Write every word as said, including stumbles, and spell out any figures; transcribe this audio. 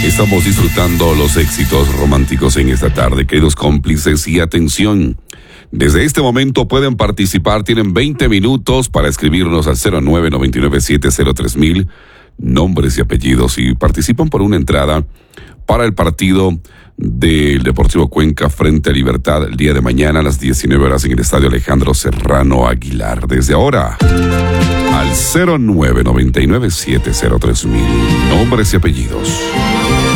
Estamos disfrutando los éxitos románticos en esta tarde, queridos cómplices, y atención. Desde este momento pueden participar, tienen veinte minutos para escribirnos al cero nueve nueve nueve siete cero tres mil, nombres y apellidos, y participan por una entrada para el partido del Deportivo Cuenca frente a Libertad el día de mañana a las diecinueve horas en el Estadio Alejandro Serrano Aguilar. Desde ahora, al cero nueve nueve nueve siete cero tres mil, nombres y apellidos.